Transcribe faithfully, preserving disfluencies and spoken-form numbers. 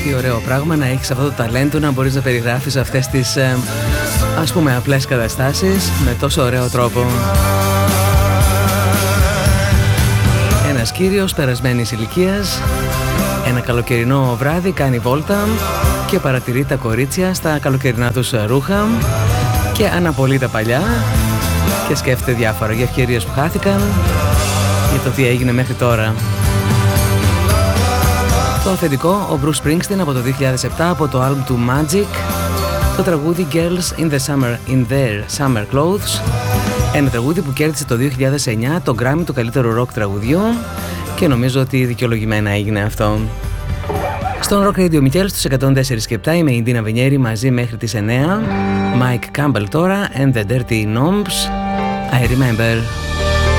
Τι ωραίο πράγμα να έχεις αυτό το ταλέντο να μπορείς να περιγράφεις αυτές τις ε, ας πούμε απλές καταστάσεις με τόσο ωραίο τρόπο. Ένας κύριος περασμένης ηλικίας ένα καλοκαιρινό βράδυ κάνει βόλτα και παρατηρεί τα κορίτσια στα καλοκαιρινά τους ρούχα και αναπολύει τα παλιά και σκέφτεται διάφορα για ευκαιρίες που χάθηκαν, για το τι έγινε μέχρι τώρα. Το αφεντικό, ο Bruce Springsteen από το δύο χιλιάδες επτά από το άλμπουμ του Magic, το τραγούδι Girls in, the summer, in Their Summer Clothes, ένα τραγούδι που κέρδισε το δύο χιλιάδες εννιά το Grammy του καλύτερου ροκ τραγουδιού και νομίζω ότι δικαιολογημένα έγινε αυτό. Στον Rock Radio Michel στους εκατόν τέσσερα και επτά είμαι η Ντίνα Βενιέρη μαζί μέχρι τις εννιά. Mike Campbell τώρα and the Dirty Gnomes, I Remember.